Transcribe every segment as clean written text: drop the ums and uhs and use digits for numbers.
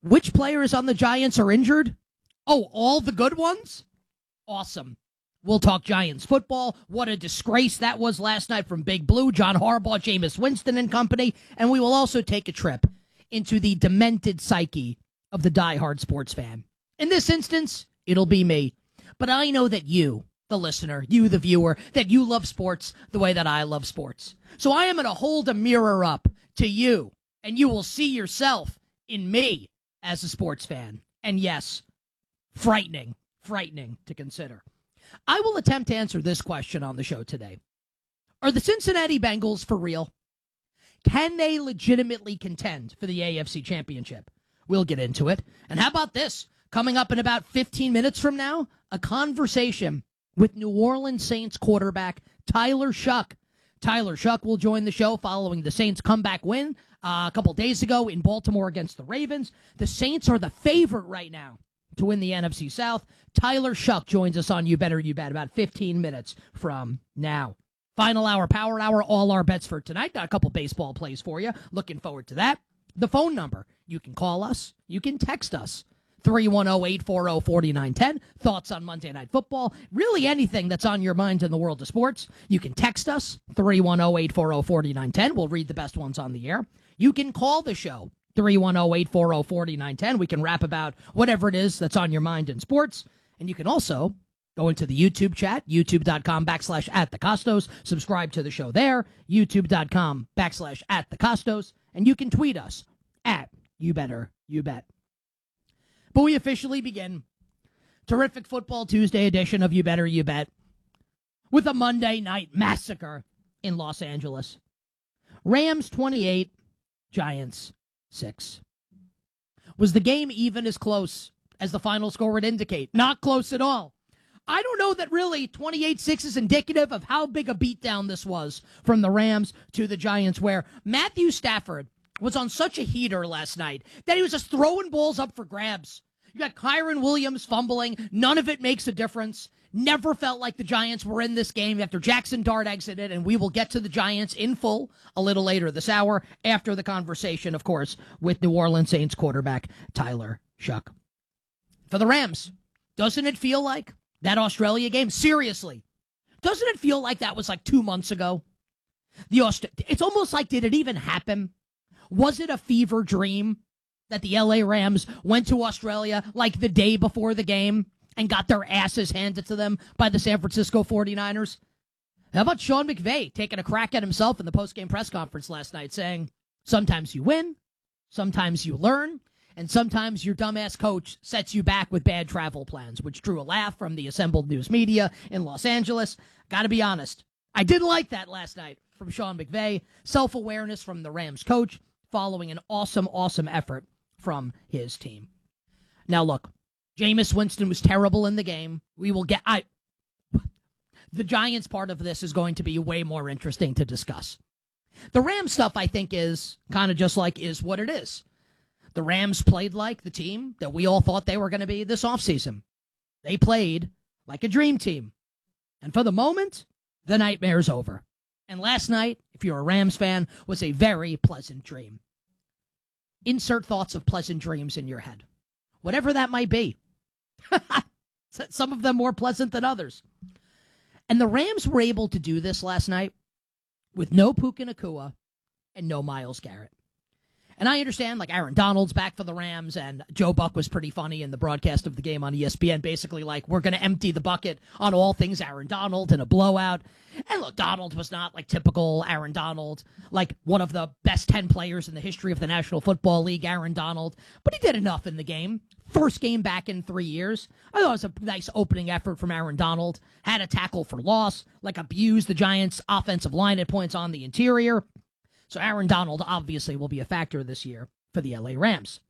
Which players on the Giants are injured? Oh, all the good ones? Awesome. We'll talk Giants football. What a disgrace that was last night from Big Blue, John Harbaugh, Jameis Winston and company. And we will also take a trip into the demented psyche of the diehard sports fan. In this instance, it'll be me. But I know that you, the listener, you, the viewer, that you love sports the way that I love sports. So I am going to hold a mirror up to you, and you will see yourself in me as a sports fan. And yes, frightening to consider. I will attempt to answer this question on the show today. Are the Cincinnati Bengals for real? Can they legitimately contend for the AFC Championship? We'll get into it. And how about this? Coming up in about 15 minutes from now, a conversation with New Orleans Saints quarterback Tyler Shough. Tyler Shough will join the show following the Saints' comeback win a couple days ago in Baltimore against the Ravens. The Saints are the favorite right now to win the NFC South. Tyler Shough joins us on You Better You Bet about 15 minutes from now. Final hour, power hour, all our bets for tonight. Got a couple baseball plays for you. Looking forward to that. The phone number. You can call us. You can text us. 310-840-4910. Thoughts on Monday Night Football. Really anything that's on your mind in the world of sports. You can text us. 310-840-4910. We'll read the best ones on the air. You can call the show. 310-840-4910. We can rap about whatever it is that's on your mind in sports. And you can also go into the YouTube chat, youtube.com/@thecostos. Subscribe to the show there, youtube.com/@thecostos. And you can tweet us at You Better You Bet. But we officially begin terrific Football Tuesday edition of You Better You Bet with a Monday night massacre in Los Angeles. Rams 28, Giants 6. Was the game even as close as the final score would indicate? Not close at all. I don't know that really 28-6 is indicative of how big a beatdown this was from the Rams to the Giants, where Matthew Stafford was on such a heater last night that he was just throwing balls up for grabs. You got Kyren Williams fumbling. None of it makes a difference. Never felt like the Giants were in this game after Jackson Dart exited, and we will get to the Giants in full a little later this hour after the conversation, of course, with New Orleans Saints quarterback Tyler Shough. For the Rams, doesn't it feel like that Australia game? Seriously, doesn't it feel like that was like 2 months ago? It's almost like, did it even happen? Was it a fever dream that the LA Rams went to Australia like the day before the game and got their asses handed to them by the San Francisco 49ers? How about Sean McVay taking a crack at himself in the post-game press conference last night, saying, sometimes you win, sometimes you learn, and sometimes your dumbass coach sets you back with bad travel plans, which drew a laugh from the assembled news media in Los Angeles. Got to be honest, I didn't like that last night from Sean McVay. Self-awareness from the Rams coach following an awesome effort from his team. Now, look, Jameis Winston was terrible in the game. We will get... The Giants part of this is going to be way more interesting to discuss. The Rams stuff, I think, is kind of just like is what it is. The Rams played like the team that we all thought they were going to be this offseason. They played like a dream team. And for the moment, the nightmare's over. And last night, if you're a Rams fan, was a very pleasant dream. Insert thoughts of pleasant dreams in your head. Whatever that might be. Some of them more pleasant than others. And the Rams were able to do this last night with no Puka Nacua and no Myles Garrett. And I understand, like, Aaron Donald's back for the Rams, and Joe Buck was pretty funny in the broadcast of the game on ESPN, basically like, we're going to empty the bucket on all things Aaron Donald in a blowout. And look, Donald was not like typical Aaron Donald, like one of the best 10 players in the history of the National Football League, Aaron Donald, but he did enough in the game. First game back in 3 years. I thought it was a nice opening effort from Aaron Donald. Had a tackle for loss, like abused the Giants' offensive line at points on the interior. So Aaron Donald obviously will be a factor this year for the LA Rams.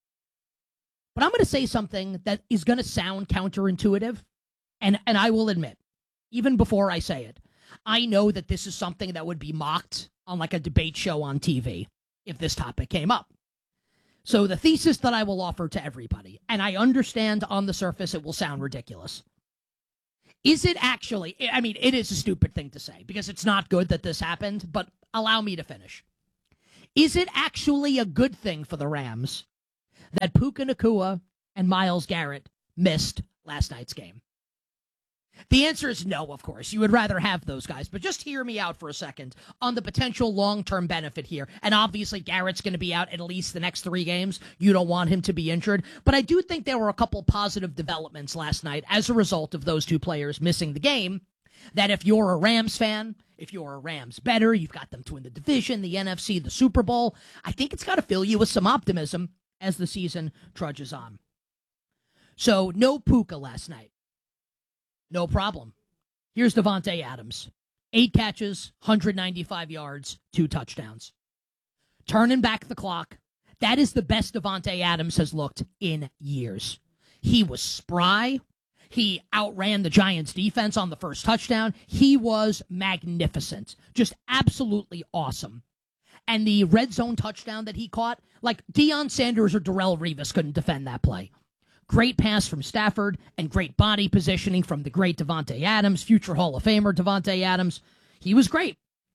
But I'm going to say something that is going to sound counterintuitive, and I will admit, even before I say it, I know that this is something that would be mocked on like a debate show on TV if this topic came up. So the thesis that I will offer to everybody, and I understand on the surface it will sound ridiculous. Is it actually, I mean, it is a stupid thing to say because it's not good that this happened, but allow me to finish. Is it actually a good thing for the Rams that Puka Nacua and Myles Garrett missed last night's game? The answer is no, of course. You would rather have those guys. But just hear me out for a second on the potential long-term benefit here. And obviously, Garrett's going to be out at least the next 3 games. You don't want him to be injured. But I do think there were a couple positive developments last night as a result of those 2 players missing the game. That if you're a Rams fan, if you're a Rams bettor, you've got them to win the division, the NFC, the Super Bowl, I think it's got to fill you with some optimism as the season trudges on. So, no Puka last night. No problem. Here's Davante Adams. 8 catches, 195 yards, 2 touchdowns. Turning back the clock. That is the best Davante Adams has looked in years. He was spry. He outran the Giants' defense on the first touchdown. He was magnificent. Just absolutely awesome. And the red zone touchdown that he caught, like Deion Sanders or Darrelle Revis couldn't defend that play. Great pass from Stafford and great body positioning from the great Davante Adams, future Hall of Famer Davante Adams. He was great.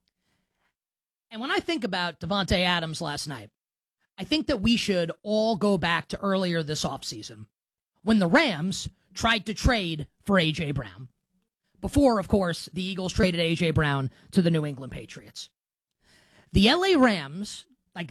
And when I think about Davante Adams last night, I think that we should all go back to earlier this offseason when the Rams tried to trade for A.J. Brown. Before, of course, the Eagles traded A.J. Brown to the New England Patriots. The L.A. Rams,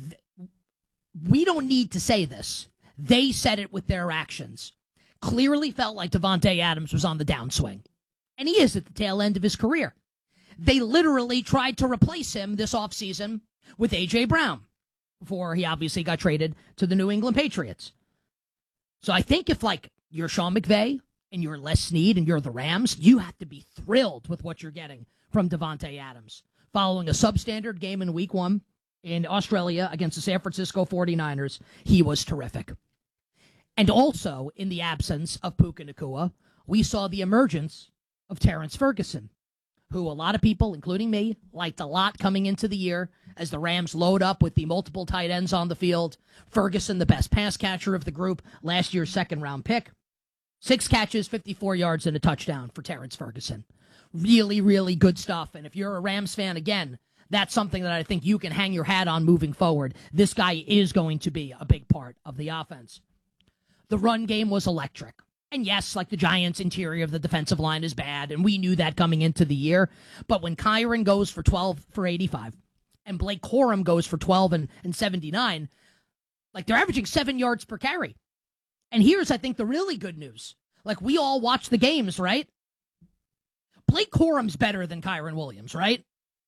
we don't need to say this. They said it with their actions. Clearly felt like Davante Adams was on the downswing. And he is at the tail end of his career. They literally tried to replace him this offseason with A.J. Brown before he obviously got traded to the New England Patriots. So I think if, you're Sean McVay and you're Les Snead and you're the Rams, you have to be thrilled with what you're getting from Davante Adams. Following a substandard game in Week 1, in Australia against the San Francisco 49ers, he was terrific. And also, in the absence of Puka Nacua, we saw the emergence of Terrence Ferguson, who a lot of people, including me, liked a lot coming into the year as the Rams load up with the multiple tight ends on the field. Ferguson, the best pass catcher of the group, last year's second-round pick. 6 catches, 54 yards, and a touchdown for Terrence Ferguson. Really, really good stuff. And if you're a Rams fan, again, that's something that I think you can hang your hat on moving forward. This guy is going to be a big part of the offense. The run game was electric. And yes, the Giants' interior of the defensive line is bad, and we knew that coming into the year. But when Kyren goes for 12 for 85, and Blake Corum goes for 12 and 79, they're averaging 7 yards per carry. And here's, I think, the really good news. We all watch the games, right? Blake Corum's better than Kyren Williams, right?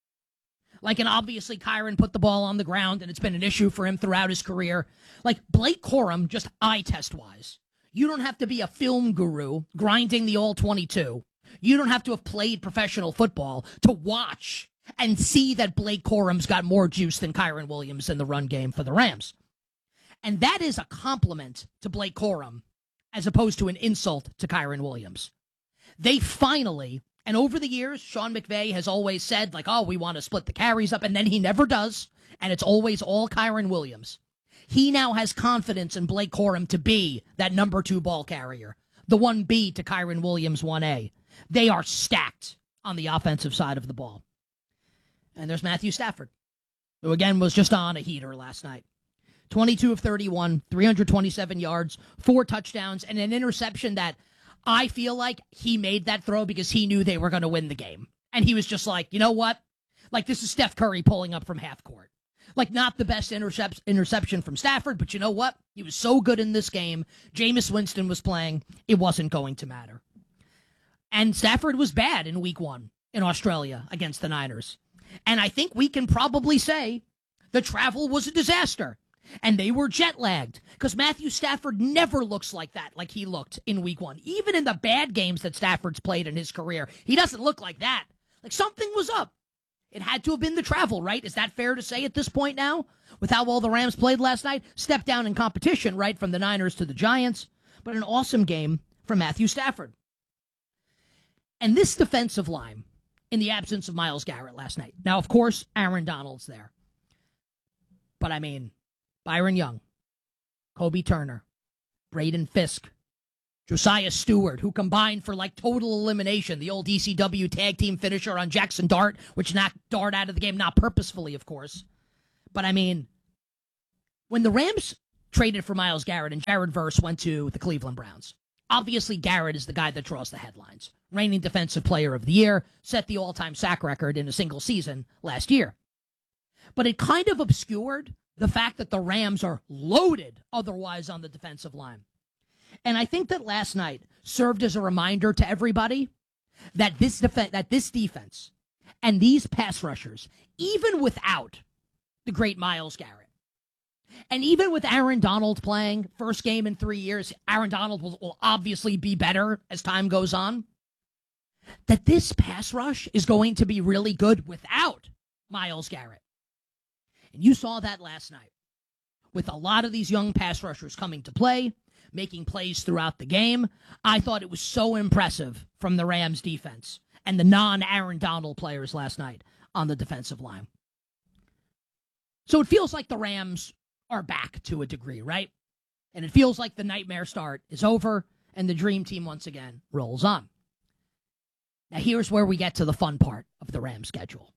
And obviously Kyren put the ball on the ground, and it's been an issue for him throughout his career. Blake Corum, just eye test-wise, you don't have to be a film guru grinding the all-22. You don't have to have played professional football to watch and see that Blake Corum's got more juice than Kyren Williams in the run game for the Rams. And that is a compliment to Blake Corum as opposed to an insult to Kyren Williams. They finally... And over the years, Sean McVay has always said, we want to split the carries up, and then he never does, and it's always all Kyren Williams. He now has confidence in Blake Corum to be that number 2 ball carrier, the 1B to Kyren Williams 1A. They are stacked on the offensive side of the ball. And there's Matthew Stafford, who again was just on a heater last night. 22 of 31, 327 yards, 4 touchdowns, and an interception that I feel like he made that throw because he knew they were going to win the game. And he was just you know what? This is Steph Curry pulling up from half court. Not the best interception from Stafford, but you know what? He was so good in this game. Jameis Winston was playing. It wasn't going to matter. And Stafford was bad in Week 1 in Australia against the Niners. And I think we can probably say the travel was a disaster. And they were jet-lagged because Matthew Stafford never looks like that, like he looked in Week 1. Even in the bad games that Stafford's played in his career, he doesn't look like that. Something was up. It had to have been the travel, right? Is that fair to say at this point now? With how well the Rams played last night? Stepped down in competition, right, from the Niners to the Giants. But an awesome game from Matthew Stafford. And this defensive line, in the absence of Myles Garrett last night. Now, of course, Aaron Donald's there. But Byron Young, Kobe Turner, Braden Fisk, Josiah Stewart, who combined for total elimination, the old ECW tag team finisher on Jackson Dart, which knocked Dart out of the game, not purposefully, of course. But when the Rams traded for Myles Garrett, and Jared Verse went to the Cleveland Browns. Obviously, Garrett is the guy that draws the headlines. Reigning Defensive Player of the Year, set the all-time sack record in a single season last year. But it kind of obscured the fact that the Rams are loaded otherwise on the defensive line. And I think that last night served as a reminder to everybody that this defense and these pass rushers, even without the great Myles Garrett, and even with Aaron Donald playing first game in 3 years, Aaron Donald will obviously be better as time goes on, that this pass rush is going to be really good without Myles Garrett. And you saw that last night with a lot of these young pass rushers coming to play, making plays throughout the game. I thought it was so impressive from the Rams defense and the non-Aaron Donald players last night on the defensive line. So it feels like the Rams are back to a degree, right? And it feels like the nightmare start is over and the dream team once again rolls on. Now here's where we get to the fun part of the Rams schedule.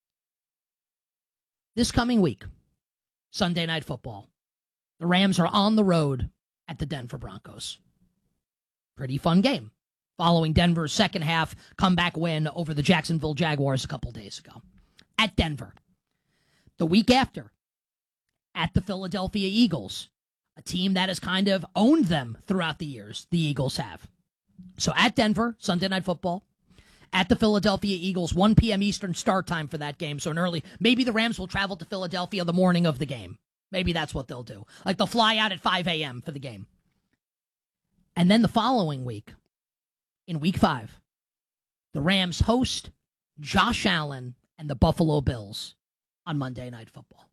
This coming week, Sunday Night Football, the Rams are on the road at the Denver Broncos. Pretty fun game, following Denver's second half comeback win over the Jacksonville Jaguars a couple days ago. At Denver. The week after, at the Philadelphia Eagles, a team that has kind of owned them throughout the years, the Eagles have. So at Denver, Sunday Night Football, at the Philadelphia Eagles, 1 p.m. Eastern start time for that game, so an early, maybe the Rams will travel to Philadelphia the morning of the game. Maybe that's what they'll do. Like they'll fly out at 5 a.m. for the game. And then the following week, in week 5, the Rams host Josh Allen and the Buffalo Bills on Monday Night Football.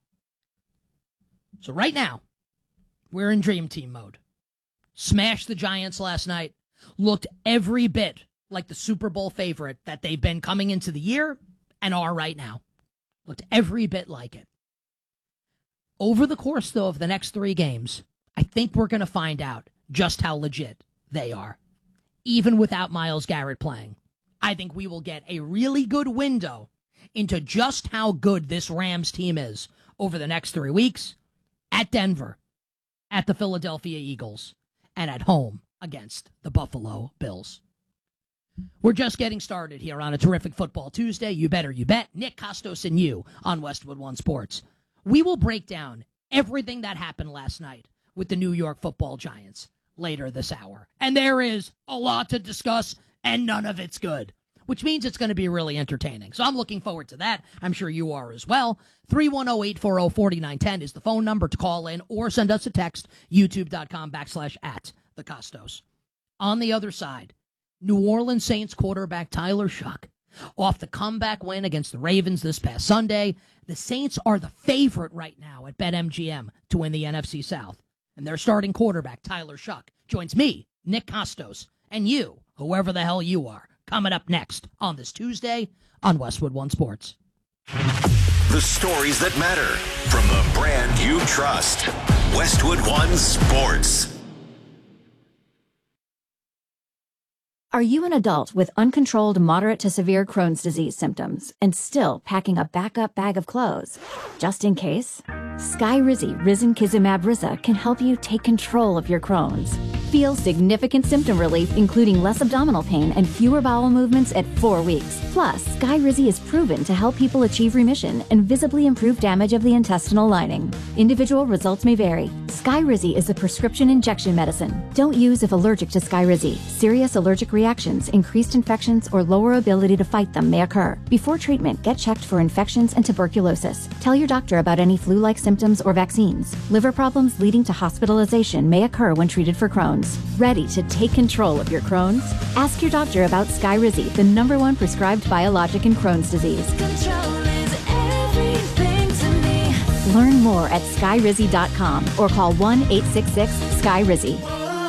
So right now, we're in Dream Team mode. Smashed the Giants last night. Looked every bit like the Super Bowl favorite that they've been coming into the year and are right now. Looked every bit like it. Over the course, though, of the next 3 games, I think we're going to find out just how legit they are. Even without Myles Garrett playing, I think we will get a really good window into just how good this Rams team is over the next 3 weeks at Denver, at the Philadelphia Eagles, and at home against the Buffalo Bills. We're just getting started here on a terrific Football Tuesday. You better, you bet. Nick Costos and you on Westwood One Sports. We will break down everything that happened last night with the New York Football Giants later this hour. And there is a lot to discuss, and none of it's good, which means it's going to be really entertaining. So I'm looking forward to that. I'm sure you are as well. 310-840-4910 is the phone number to call in or send us a text, youtube.com/@thecostos. On the other side, New Orleans Saints quarterback Tyler Shough, off the comeback win against the Ravens this past Sunday. The Saints are the favorite right now at BetMGM to win the NFC South. And their starting quarterback, Tyler Shough, joins me, Nick Costos, and you, whoever the hell you are, coming up next on this Tuesday on Westwood One Sports. The stories that matter from the brand you trust. Westwood One Sports. Are you an adult with uncontrolled moderate to severe Crohn's disease symptoms and still packing a backup bag of clothes? Just in case? Skyrizi Risankizumab Riza can help you take control of your Crohn's. Feel significant symptom relief, including less abdominal pain and fewer bowel movements at 4 weeks. Plus, Skyrizi is proven to help people achieve remission and visibly improve damage of the intestinal lining. Individual results may vary. Skyrizi is a prescription injection medicine. Don't use if allergic to Skyrizi. Serious allergic reactions, increased infections, or lower ability to fight them may occur. Before treatment, get checked for infections and tuberculosis. Tell your doctor about any flu-like symptoms or vaccines. Liver problems leading to hospitalization may occur when treated for Crohn's. Ready to take control of your Crohn's? Ask your doctor about Skyrizi, the #1 prescribed biologic in Crohn's disease. Control is everything to me. Learn more at skyrizi.com or call 1-866-SKYRIZI.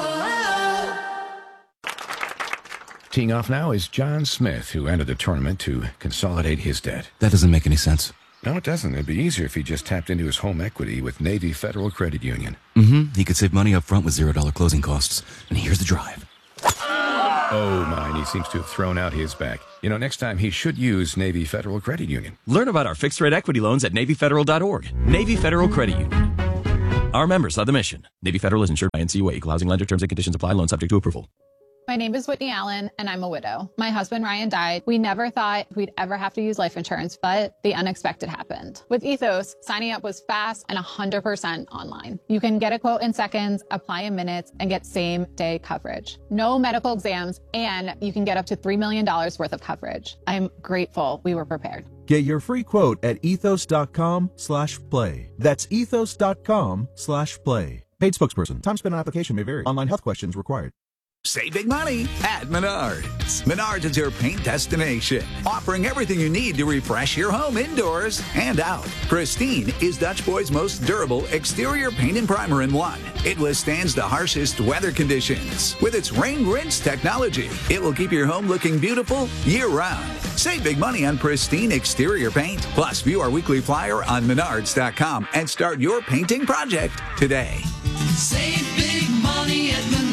Teeing off now is John Smith, who entered the tournament to consolidate his debt. That doesn't make any sense. No, it doesn't. It'd be easier if he just tapped into his home equity with Navy Federal Credit Union. He could save money up front with $0 closing costs. And here's the drive. Oh, my, he seems to have thrown out his back. You know, next time he should use Navy Federal Credit Union. Learn about our fixed-rate equity loans at NavyFederal.org. Navy Federal Credit Union. are members of the mission. Navy Federal is insured by NCUA. Equal housing lender. Terms and conditions apply. Loan subject to approval. My name is Whitney Allen, and I'm a widow. My husband, Ryan, died. We never thought we'd ever have to use life insurance, but the unexpected happened. With Ethos, signing up was fast and 100% online. You can get a quote in seconds, apply in minutes, and get same-day coverage. No medical exams, and you can get up to $3 million worth of coverage. I'm grateful we were prepared. Get your free quote at ethos.com/play. That's ethos.com/play. Paid spokesperson. Time spent on application may vary. Online health questions required. Save big money at Menards. Menards is your paint destination, offering everything you need to refresh your home indoors and out. Pristine is Dutch Boy's most durable exterior paint and primer in one. It withstands the harshest weather conditions. With its rain rinse technology, it will keep your home looking beautiful year-round. Save big money on Pristine exterior paint. Plus, view our weekly flyer on Menards.com and start your painting project today. Save big money at Menards.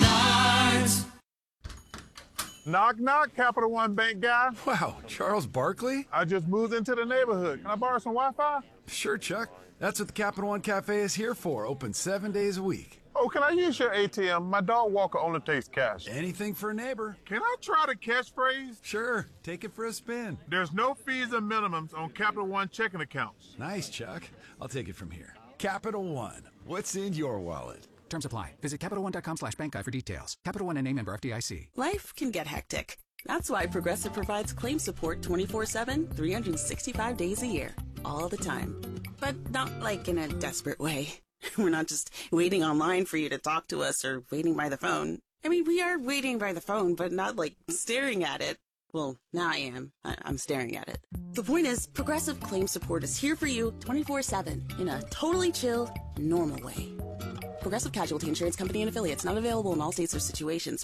Knock, knock, Capital One Bank guy. Wow, Charles Barkley? I just moved into the neighborhood. Can I borrow some Wi-Fi? Sure, Chuck. That's what the Capital One Cafe is here for. Open 7 days a week. Oh, can I use your ATM? My dog Walker only takes cash. Anything for a neighbor. Can I try the catchphrase? Sure, take it for a spin. There's no fees and minimums on Capital One checking accounts. Nice, Chuck. I'll take it from here. Capital One. What's in your wallet? Terms apply. Visit CapitalOne.com/bank guide for details. Capital One and a member FDIC. Life can get hectic. That's why Progressive provides claim support 24/7, 365 days a year, all the time. But not like in a desperate way. We're not just waiting online for you to talk to us or waiting by the phone. I mean, we are waiting by the phone, but not like staring at it. Well, now I am. I'm staring at it. The point is, Progressive claim support is here for you 24/7 in a totally chill, normal way. Progressive Casualty Insurance Company and Affiliates, not available in all states or situations.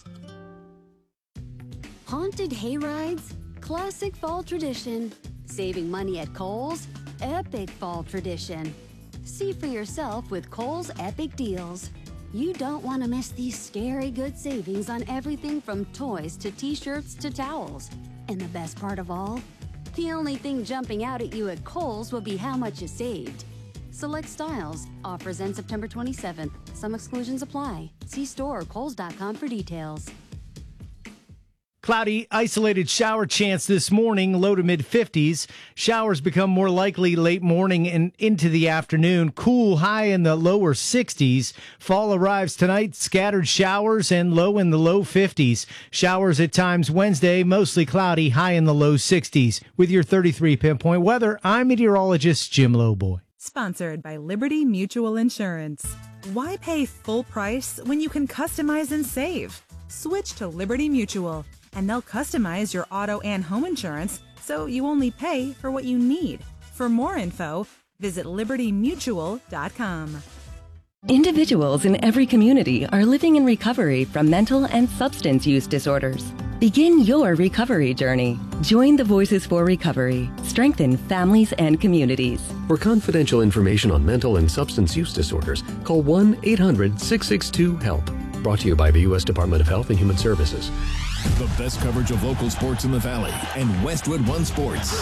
Haunted hayrides? Classic fall tradition. Saving money at Kohl's? Epic fall tradition. See for yourself with Kohl's Epic Deals. You don't want to miss these scary good savings on everything from toys to t-shirts to towels. And the best part of all? The only thing jumping out at you at Kohl's will be how much you saved. Select styles. Offers end September 27th. Some exclusions apply. See store or kohls.com for details. Cloudy, isolated shower chance this morning, low to mid-50s. Showers become more likely late morning and into the afternoon. Cool high in the lower 60s. Fall arrives tonight, scattered showers and low in the low 50s. Showers at times Wednesday, mostly cloudy, high in the low 60s. With your 33 pinpoint weather, I'm meteorologist Jim Lowboy. Sponsored by Liberty Mutual Insurance. Why pay full price when you can customize and save? Switch to Liberty Mutual, and they'll customize your auto and home insurance so you only pay for what you need. For more info, visit libertymutual.com. Individuals in every community are living in recovery from mental and substance use disorders. Begin your recovery journey. Join the Voices for Recovery. Strengthen families and communities. For confidential information on mental and substance use disorders, call 1-800-662-HELP. Brought to you by the U.S. Department of Health and Human Services. The best coverage of local sports in the Valley and Westwood One Sports.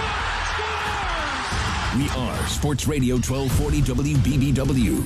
We are Sports Radio 1240 WBBW.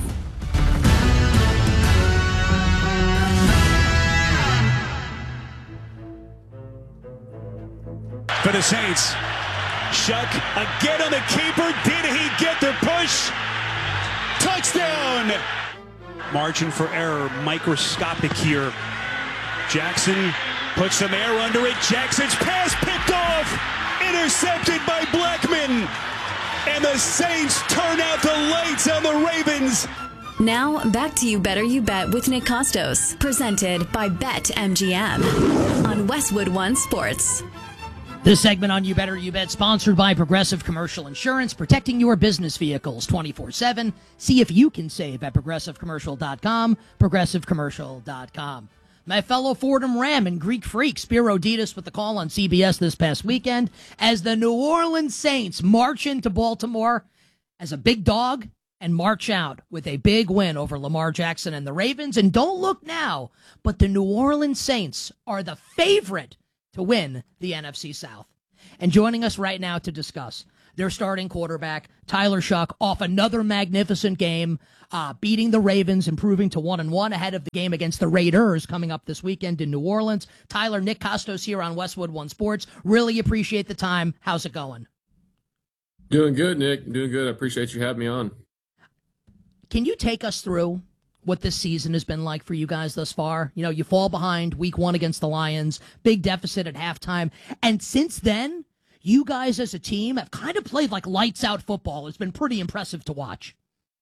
For the Saints, Shuck again on the keeper. Did he get the push? Touchdown! Margin for error microscopic here. Jackson puts some air under it. Jackson's pass picked off. Intercepted by Blackman. And the Saints turn out the lights on the Ravens. Now, back to You Better You Bet with Nick Costos. Presented by BetMGM on Westwood One Sports. This segment on You Better You Bet, sponsored by Progressive Commercial Insurance, protecting your business vehicles 24/7. See if you can save at progressivecommercial.com, progressivecommercial.com. My fellow Fordham Ram and Greek freak Spiro Ditas with the call on CBS this past weekend as the New Orleans Saints march into Baltimore as a big dog and march out with a big win over Lamar Jackson and the Ravens. And don't look now, but the New Orleans Saints are the favorite to win the NFC South. And joining us right now to discuss their starting quarterback, Tyler Shuck, off another magnificent game, beating the Ravens, improving to 1-1 ahead of the game against the Raiders coming up this weekend in New Orleans. Tyler, Nick Costos here on Westwood One Sports. Really appreciate the time. How's it going? Doing good, Nick. Doing good. I appreciate you having me on. Can you take us through what this season has been like for you guys thus far? You know, you fall behind week 1 against the Lions, big deficit at halftime. And since then, you guys as a team have kind of played like lights out football. It's been pretty impressive to watch.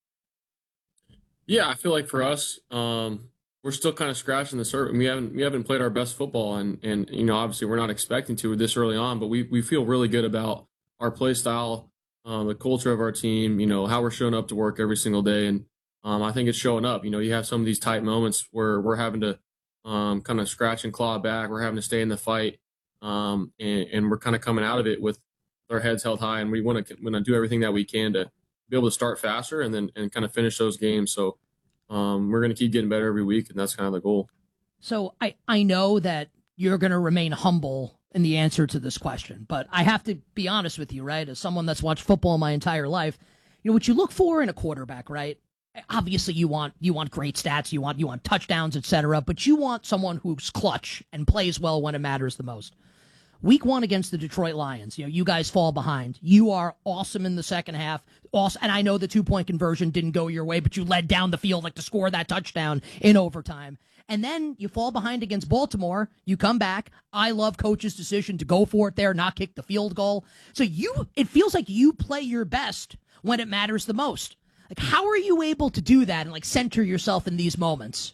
Yeah, I feel like for us, we're still kind of scratching the surface. We haven't played our best football, and you know, obviously we're not expecting to this early on, but we feel really good about our play style, the culture of our team, you know, how we're showing up to work every single day. And I think it's showing up. You know, you have some of these tight moments where we're having to kind of scratch and claw back. We're having to stay in the fight, and we're kind of coming out of it with our heads held high. And we want to do everything that we can to be able to start faster and kind of finish those games. So we're going to keep getting better every week, and that's kind of the goal. So I know that you're going to remain humble in the answer to this question, but I have to be honest with you, right? As someone that's watched football my entire life, you know what you look for in a quarterback, right? Obviously, you want great stats, you want touchdowns, etc. But you want someone who's clutch and plays well when it matters the most. Week 1 against the Detroit Lions, you know, you guys fall behind. You are awesome in the second half. Awesome, and I know the 2-point conversion didn't go your way, but you led down the field like to score that touchdown in overtime. And then you fall behind against Baltimore. You come back. I love coach's decision to go for it there, not kick the field goal. So it feels like you play your best when it matters the most. Like, how are you able to do that and like center yourself in these moments?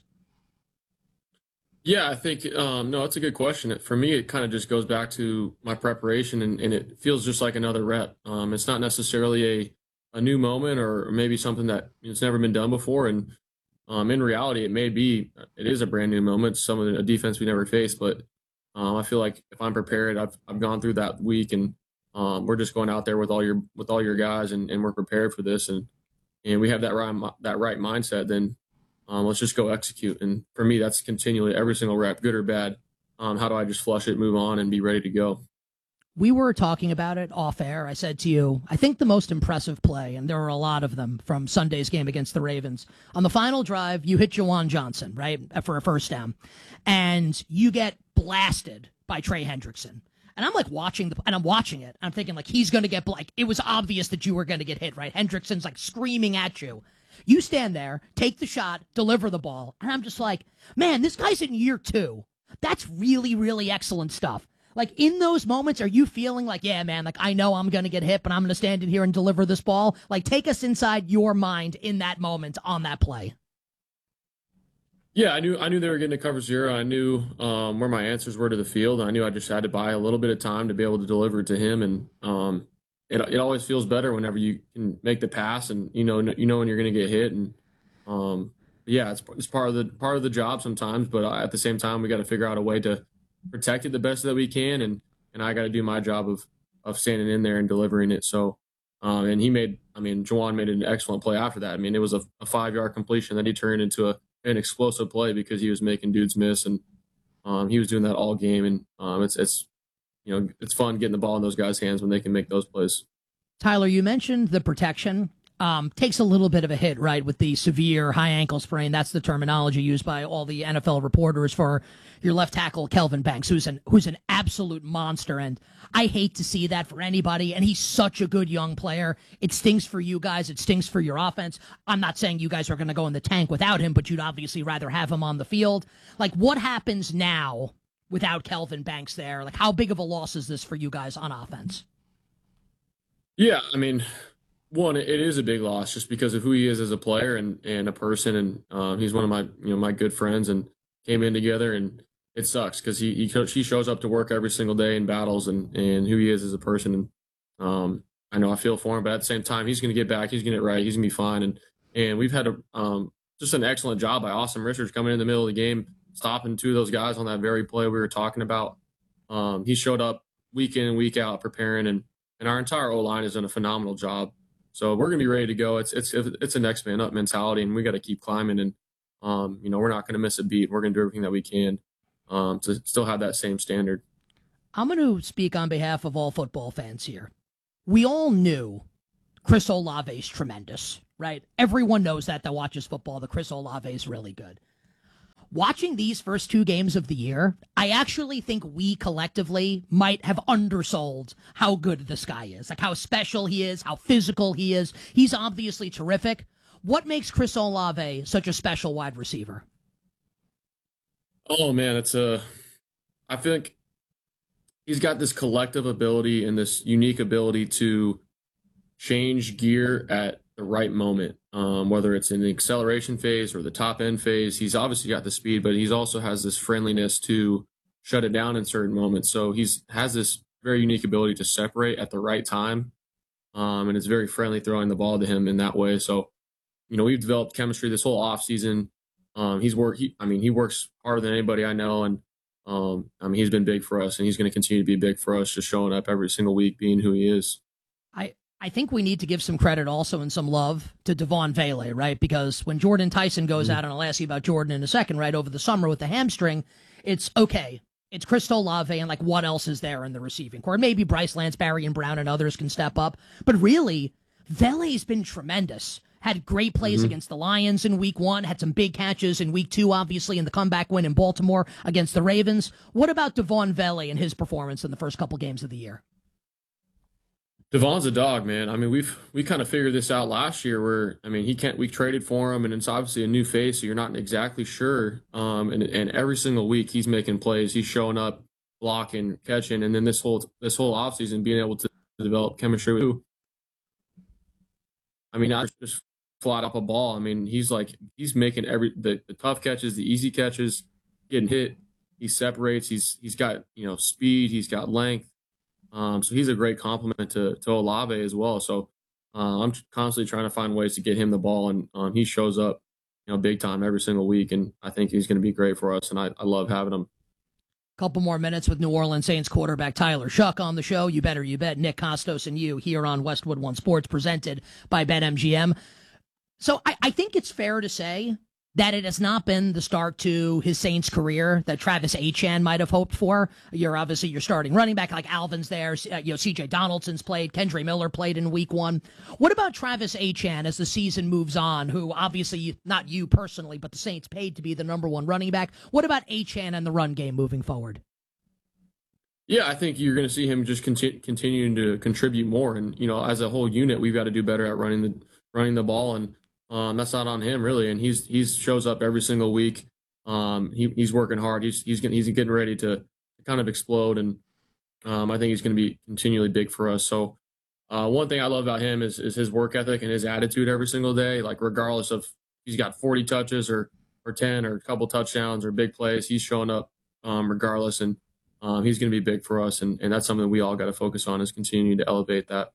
Yeah, I think, no, it's a good question. For me, it kind of just goes back to my preparation, and it feels just like another rep. It's not necessarily a new moment or maybe something that it's never been done before. And in reality, it is a brand new moment, some of the defense we never faced. But I feel like if I'm prepared, I've gone through that week, and we're just going out there with all your guys, and we're prepared for this, and we have that right mindset. Then let's just go execute. And for me, that's continually every single rep, good or bad. How do I just flush it, move on, and be ready to go? We were talking about it off air. I said to you, I think the most impressive play, and there were a lot of them from Sunday's game against the Ravens. On the final drive, you hit Juwan Johnson, right, for a first down, and you get blasted by Trey Hendrickson. And I'm like watching it. I'm thinking like he's going to get it was obvious that you were going to get hit, right? Hendrickson's like screaming at you. You stand there, take the shot, deliver the ball, and I'm just like, man, this guy's in year 2. That's really, really excellent stuff. Like, in those moments, are you feeling like, yeah, man, like, I know I'm going to get hit, but I'm going to stand in here and deliver this ball? Like, take us inside your mind in that moment on that play. Yeah, I knew they were getting to cover 0. I knew where my answers were to the field. I knew I just had to buy a little bit of time to be able to deliver it to him. And it always feels better whenever you can make the pass, and you know when you're going to get hit. And yeah, it's part of the job sometimes. But at the same time, we got to figure out a way to protect it the best that we can, and I got to do my job of standing in there and delivering it. So, and Juwan made an excellent play after that. I mean, it was a 5-yard completion that he turned into an explosive play because he was making dudes miss, and he was doing that all game. And it's fun getting the ball in those guys' hands when they can make those plays. Tyler, you mentioned the protection. Takes a little bit of a hit, right, with the severe high ankle sprain. That's the terminology used by all the NFL reporters for your left tackle, Kelvin Banks, who's an absolute monster. And I hate to see that for anybody. And he's such a good young player. It stings for you guys. It stings for your offense. I'm not saying you guys are going to go in the tank without him, but you'd obviously rather have him on the field. Like, what happens now without Kelvin Banks there? Like, how big of a loss is this for you guys on offense? Yeah, I mean, one, it is a big loss just because of who he is as a player and a person, and he's one of my good friends, and came in together, and it sucks because he shows up to work every single day in battles, and who he is as a person, and I know I feel for him, but at the same time, he's going to get back, he's going to get right, he's going to be fine, and we've had just an excellent job by Austin Richards coming in the middle of the game, stopping 2 of those guys on that very play we were talking about. He showed up week in and week out preparing, and our entire O-line has done a phenomenal job. So we're going to be ready to go. It's a next man up mentality, and we got to keep climbing. And we're not going to miss a beat. We're going to do everything that we can to still have that same standard. I'm going to speak on behalf of all football fans here. we all knew Chris Olave is tremendous, right? Everyone knows that watches football, that Chris Olave is really good. Watching these first 2 games of the year, I actually think we collectively might have undersold how good this guy is, like how special he is, how physical he is. He's obviously terrific. What makes Chris Olave such a special wide receiver? Oh man, I think he's got this collective ability and this unique ability to change gear at the right moment, whether it's in the acceleration phase or the top end phase. He's obviously got the speed, but he's also has this friendliness to shut it down in certain moments. So has this very unique ability to separate at the right time, and it's very friendly throwing the ball to him in that way. So, we've developed chemistry this whole offseason. He works harder than anybody I know, and he's been big for us, and he's going to continue to be big for us, just showing up every single week, being who he is. I think we need to give some credit also and some love to Devon Vele, right? Because when Jordan Tyson goes out, and I'll ask you about Jordan in a second, right, over the summer with the hamstring, it's okay. It's Chris Olave, and what else is there in the receiving corps? Maybe Bryce Lance, Barry and Brown and others can step up. But really, Vele's been tremendous. Had great plays against the Lions in week 1, had some big catches in week 2, obviously, in the comeback win in Baltimore against the Ravens. What about Devon Vele and his performance in the first couple games of the year? Devon's a dog, man. We kind of figured this out last year where, we traded for him, and it's obviously a new face, so you're not exactly sure. And every single week he's making plays. He's showing up, blocking, catching, and then this whole offseason being able to develop chemistry with not just flat up a ball. He's making the tough catches, the easy catches, getting hit. He separates. He's got, speed. He's got length. So he's a great compliment to Olave as well. So I'm constantly trying to find ways to get him the ball, and he shows up, big time every single week. And I think he's going to be great for us, and I love having him. Couple more minutes with New Orleans Saints quarterback Tyler Shuck on the show. You better, you bet. Nick Costos and you here on Westwood One Sports, presented by BetMGM. So I think it's fair to say that it has not been the start to his Saints career that Travis Etienne might have hoped for. You're starting running back, like Alvin's there. C.J. Donaldson's played. Kendre Miller played in week 1. What about Travis Etienne as the season moves on, who obviously, not you personally, but the Saints paid to be the number 1 running back? What about Etienne and the run game moving forward? Yeah, I think you're going to see him just continuing to contribute more. And, as a whole unit, we've got to do better at running the ball. And that's not on him really, and he's shows up every single week. He's working hard. He's getting ready to kind of explode, and I think he's going to be continually big for us. So one thing I love about him is his work ethic and his attitude every single day. Like regardless of he's got 40 touches or 10 or a couple touchdowns or big plays, he's showing up regardless, and he's going to be big for us. And that's something we all got to focus on, is continuing to elevate that.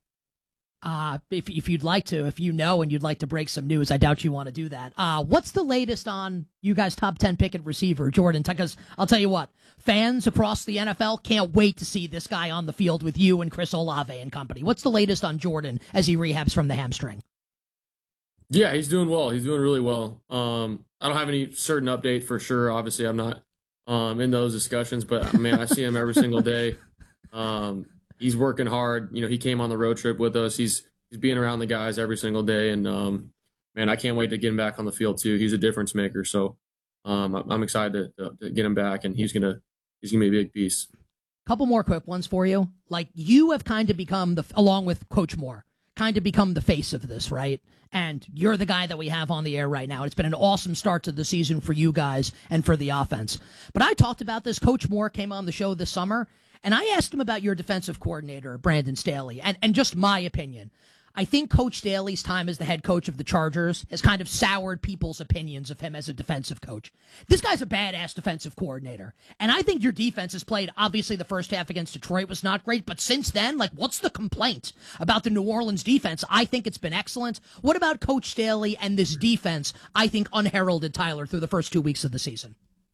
If you'd like to, and you'd like to break some news, I doubt you want to do that. What's the latest on you guys' top 10 pick at receiver, Jordan? Because I'll tell you what, fans across the NFL can't wait to see this guy on the field with you and Chris Olave and company. What's the latest on Jordan as he rehabs from the hamstring? Yeah, he's doing well. He's doing really well. I don't have any certain update for sure. Obviously, I'm not in those discussions, but I see him every single day. He's working hard. He came on the road trip with us. He's being around the guys every single day, and I can't wait to get him back on the field too. He's a difference maker, so I'm excited to get him back, and he's gonna be a big piece. Couple more quick ones for you. Like, you have kind of become along with Coach Moore, kind of become the face of this, right? And you're the guy that we have on the air right now. It's been an awesome start to the season for you guys and for the offense. But I talked about this. Coach Moore came on the show this summer, and I asked him about your defensive coordinator, Brandon Staley, and just my opinion. I think Coach Staley's time as the head coach of the Chargers has kind of soured people's opinions of him as a defensive coach. This guy's a badass defensive coordinator. And I think your defense has played, obviously the first half against Detroit was not great, but since then, what's the complaint about the New Orleans defense? I think it's been excellent. What about Coach Staley and this defense, I think, unheralded, Tyler, through the first 2 weeks of the season?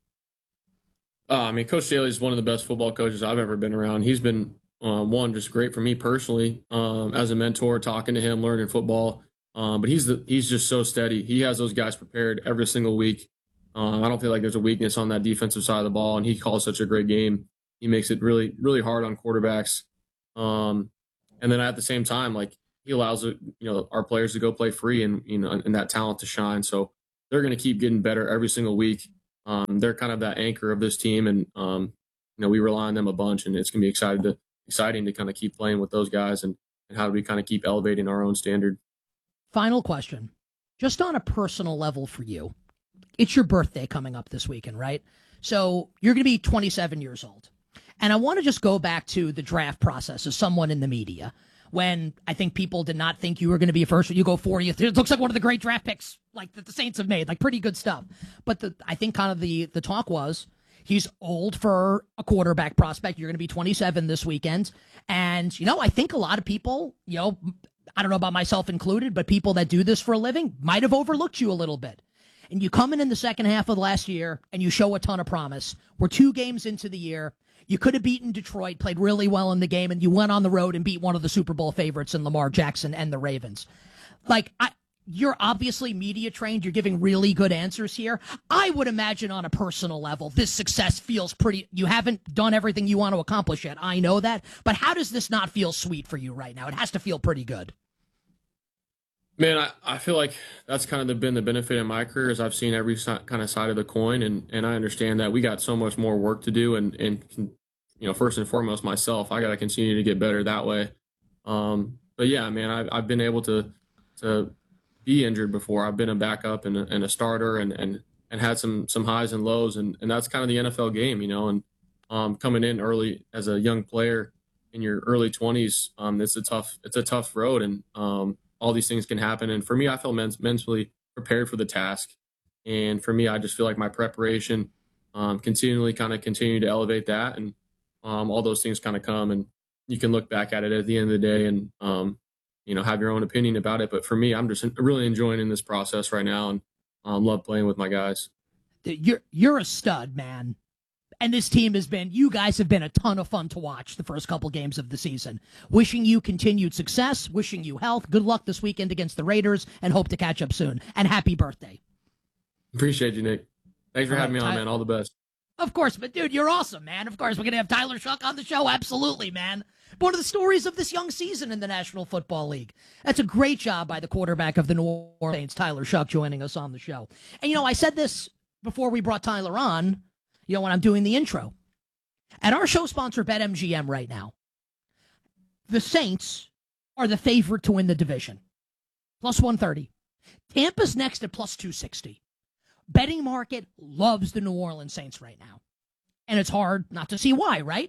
Coach Staley is one of the best football coaches I've ever been around. He's been, just great for me personally, as a mentor, talking to him, learning football. But he's just so steady. He has those guys prepared every single week. I don't feel like there's a weakness on that defensive side of the ball, and he calls such a great game. He makes it really, really hard on quarterbacks. And then at the same time, like, he allows our players to go play free and and that talent to shine. So they're going to keep getting better every single week. They're kind of that anchor of this team, and we rely on them a bunch, and it's going to be exciting to kind of keep playing with those guys and how do we kind of keep elevating our own standard. Final question, just on a personal level for you. It's your birthday coming up this weekend, right? So you're going to be 27 years old. And I want to just go back to the draft process as someone in the media, when I think people did not think you were going to be a first. You go 40th. It looks like one of the great draft picks like that the Saints have made, like pretty good stuff. But I think kind of the talk was he's old for a quarterback prospect. You're going to be 27 this weekend. And, I think a lot of people, I don't know about myself included, but people that do this for a living might have overlooked you a little bit. And you come in the second half of last year and you show a ton of promise. We're 2 games into the year. You could have beaten Detroit, played really well in the game, and you went on the road and beat one of the Super Bowl favorites in Lamar Jackson and the Ravens. You're obviously media trained. You're giving really good answers here. I would imagine on a personal level, this success feels pretty. You haven't done everything you want to accomplish yet. I know that. But how does this not feel sweet for you right now? It has to feel pretty good. Man, I feel like that's kind of been the benefit in my career is I've seen every kind of side of the coin, and I understand that we got so much more work to do, and first and foremost myself, I got to continue to get better that way. But yeah, man, I've been able to be injured before. I've been a backup and a starter, and had some highs and lows, and that's kind of the NFL game, and coming in early as a young player in your early 20s, it's a tough road, and all these things can happen. And for me, I feel mentally prepared for the task. And for me, I just feel like my preparation, continue to elevate that. And all those things kind of come, and you can look back at it at the end of the day and, have your own opinion about it. But for me, I'm just really enjoying in this process right now, and love playing with my guys. You're a stud, man. And this team you guys have been a ton of fun to watch the first couple games of the season. Wishing you continued success, wishing you health. Good luck this weekend against the Raiders, and hope to catch up soon. And happy birthday. Appreciate you, Nick. Thanks for having me on, man. All the best. Of course, but dude, you're awesome, man. Of course, we're going to have Tyler Shough on the show. Absolutely, man. One of the stories of this young season in the National Football League. That's a great job by the quarterback of the New Orleans Saints, Tyler Shough, joining us on the show. And, I said this before we brought Tyler on, when I'm doing the intro. At our show sponsor, BetMGM, right now, the Saints are the favorite to win the division. Plus 130. Tampa's next at plus 260. Betting market loves the New Orleans Saints right now. And it's hard not to see why, right?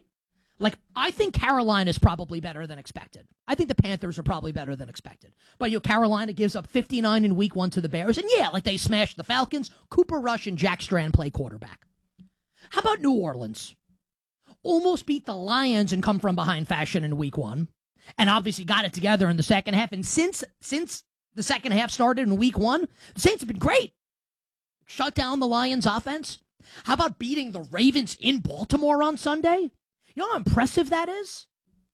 I think Carolina's probably better than expected. I think the Panthers are probably better than expected. But, Carolina gives up 59 in week 1 to the Bears. And they smashed the Falcons. Cooper Rush and Jack Strand play quarterback. How about New Orleans? Almost beat the Lions and come from behind fashion in week 1. And obviously got it together in the second half. And since the second half started in week 1, the Saints have been great. Shut down the Lions offense. How about beating the Ravens in Baltimore on Sunday? You know how impressive that is?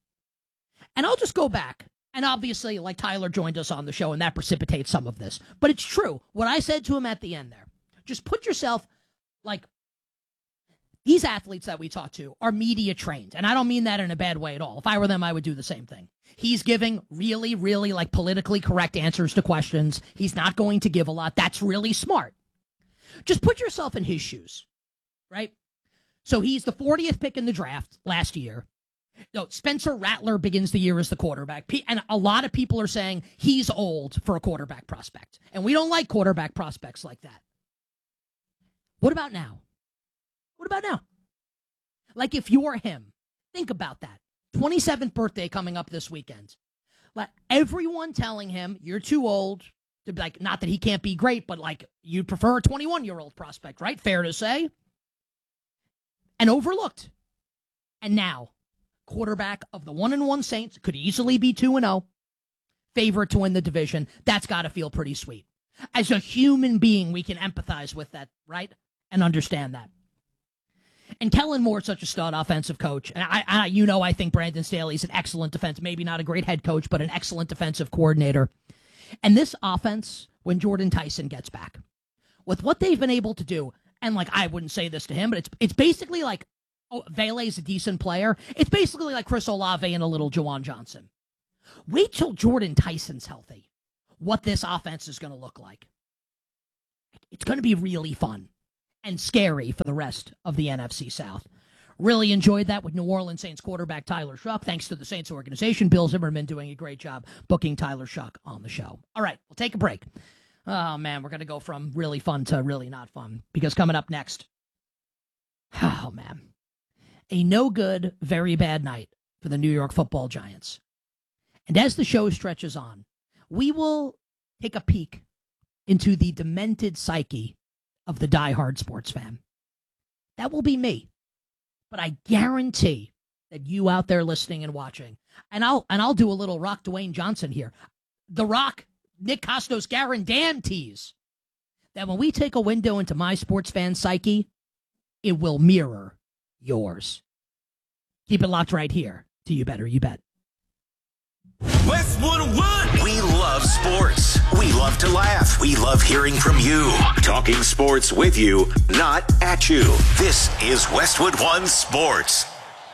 And I'll just go back. And obviously, Tyler joined us on the show, and that precipitates some of this. But it's true. What I said to him at the end there. Just put yourself, these athletes that we talk to are media trained. And I don't mean that in a bad way at all. If I were them, I would do the same thing. He's giving really, really politically correct answers to questions. He's not going to give a lot. That's really smart. Just put yourself in his shoes, right? So he's the 40th pick in the draft last year. Spencer Rattler begins the year as the quarterback. And a lot of people are saying he's old for a quarterback prospect. And we don't like quarterback prospects like that. What about now? What about now? If you're him, think about that. 27th birthday coming up this weekend. Everyone telling him you're too old to be not that he can't be great, but you'd prefer a 21-year-old prospect, right? Fair to say. And overlooked. And now, quarterback of the 1-1 Saints, could easily be 2-0. Favorite to win the division. That's got to feel pretty sweet. As a human being, we can empathize with that, right? And understand that. And Kellen Moore's such a stud offensive coach. And I think Brandon Staley's an excellent defense, maybe not a great head coach, but an excellent defensive coordinator. And this offense, when Jordan Tyson gets back, with what they've been able to do, and I wouldn't say this to him, but it's basically Vele's a decent player. It's basically like Chris Olave and a little Juwan Johnson. Wait till Jordan Tyson's healthy. What this offense is going to look like. It's going to be really fun and scary for the rest of the NFC South. Really enjoyed that with New Orleans Saints quarterback Tyler Shuck. Thanks to the Saints organization, Bill Zimmerman doing a great job booking Tyler Shuck on the show. All right, we'll take a break. Oh, man, we're going to go from really fun to really not fun, because coming up next, oh, man, a no good, very bad night for the New York Football Giants. And as the show stretches on, we will take a peek into the demented psyche of the diehard sports fan. That will be me. But I guarantee that you out there listening and watching, and I'll do a little Rock Dwayne Johnson here. The Rock, Nick Costos guarantees that when we take a window into my sports fan psyche, it will mirror yours. Keep it locked right here to You Better You Bet. Westwood One. We love sports. We love to laugh. We love hearing from you. Talking sports with you, not at you. This is Westwood One Sports.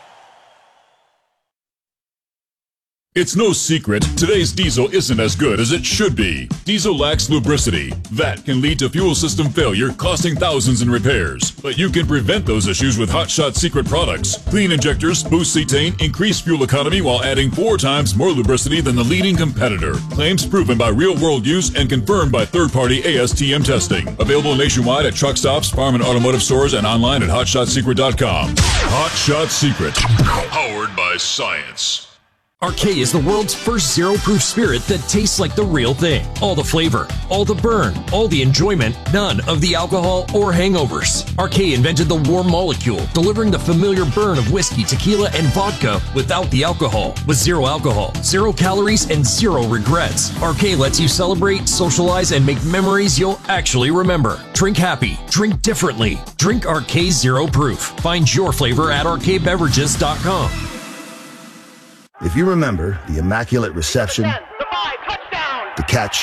It's no secret, today's diesel isn't as good as it should be. Diesel lacks lubricity. That can lead to fuel system failure, costing thousands in repairs. But you can prevent those issues with Hot Shot Secret products. Clean injectors, boost cetane, increase fuel economy while adding 4 times more lubricity than the leading competitor. Claims proven by real-world use and confirmed by third-party ASTM testing. Available nationwide at truck stops, farm and automotive stores, and online at hotshotsecret.com. Hot Shot Secret. Powered by science. RK is the world's first zero-proof spirit that tastes like the real thing. All the flavor, all the burn, all the enjoyment, none of the alcohol or hangovers. RK invented the warm molecule, delivering the familiar burn of whiskey, tequila, and vodka without the alcohol. With zero alcohol, 0 calories, and 0 regrets. RK lets you celebrate, socialize, and make memories you'll actually remember. Drink happy. Drink differently. Drink RK Zero Proof. Find your flavor at rkbeverages.com. If you remember the immaculate reception, the catch,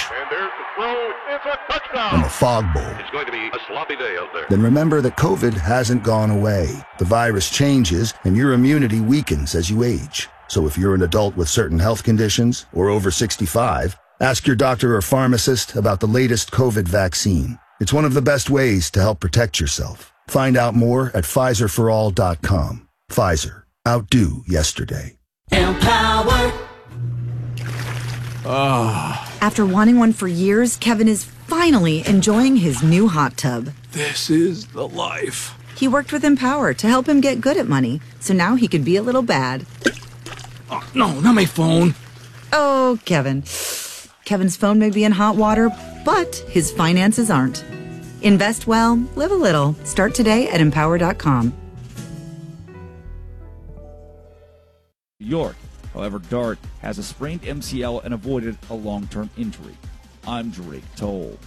and the fog bowl, it's going to be a sloppy day out there. Then remember that COVID hasn't gone away. The virus changes and your immunity weakens as you age. So if you're an adult with certain health conditions or over 65, ask your doctor or pharmacist about the latest COVID vaccine. It's one of the best ways to help protect yourself. Find out more at PfizerForAll.com. Pfizer. Outdo yesterday. Empower. After wanting one for years, Kevin is finally enjoying his new hot tub. This is the life. He worked with Empower to help him get good at money, so now he can be a little bad. Oh, no, not my phone. Oh, Kevin. Kevin's phone may be in hot water, but his finances aren't. Invest well, live a little. Start today at Empower.com. York. However, Dart has a sprained MCL and avoided a long-term injury. I'm Drake Toll.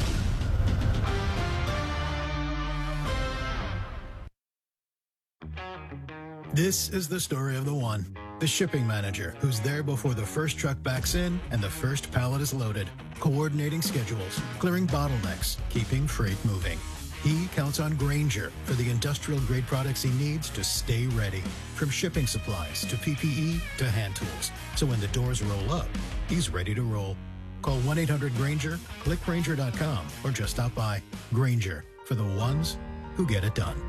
This is the story of the one. The shipping manager who's there before the first truck backs in and the first pallet is loaded. Coordinating schedules, clearing bottlenecks, keeping freight moving. He counts on Grainger for the industrial-grade products he needs to stay ready. From shipping supplies to PPE to hand tools. So when the doors roll up, he's ready to roll. Call 1-800-GRAINGER, click Grainger.com, or just stop by. Grainger, for the ones who get it done.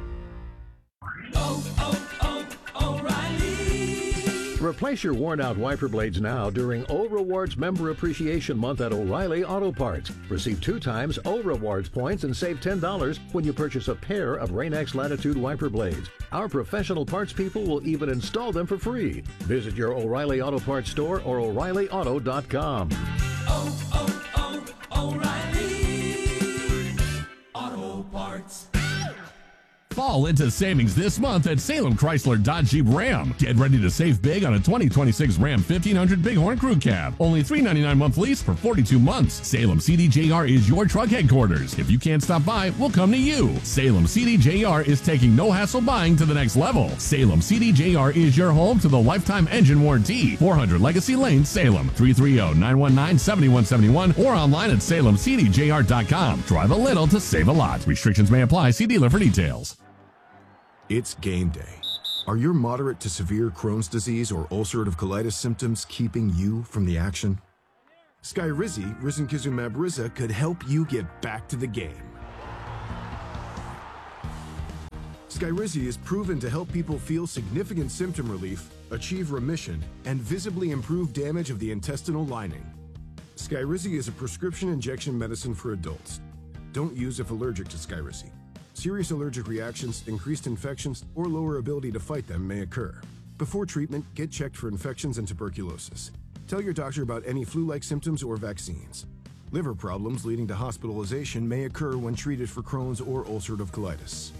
Replace your worn-out wiper blades now during O Rewards Member Appreciation Month at O'Reilly Auto Parts. Receive 2 times O Rewards points and save $10 when you purchase a pair of Rain-X Latitude wiper blades. Our professional parts people will even install them for free. Visit your O'Reilly Auto Parts store or O'ReillyAuto.com. O'Reilly Auto Parts. Fall into savings this month at Salem Chrysler Dodge Jeep Ram. Get ready to save big on a 2026 Ram 1500 Bighorn Crew Cab. Only $399 month lease for 42 months. Salem CDJR is your truck headquarters. If you can't stop by, we'll come to you. Salem CDJR is taking no hassle buying to the next level. Salem CDJR is your home to the lifetime engine warranty. 400 Legacy Lane, Salem. 330-919-7171 or online at salemcdjr.com. Drive a little to save a lot. Restrictions may apply. See dealer for details. It's game day. Are your moderate to severe Crohn's disease or ulcerative colitis symptoms keeping you from the action? Skyrizi, risankizumab Riza, could help you get back to the game. Skyrizi is proven to help people feel significant symptom relief, achieve remission, and visibly improve damage of the intestinal lining. Skyrizi is a prescription injection medicine for adults. Don't use if allergic to Skyrizi. Serious allergic reactions, increased infections, or lower ability to fight them may occur. Before treatment, get checked for infections and tuberculosis. Tell your doctor about any flu-like symptoms or vaccines. Liver problems leading to hospitalization may occur when treated for Crohn's or ulcerative colitis.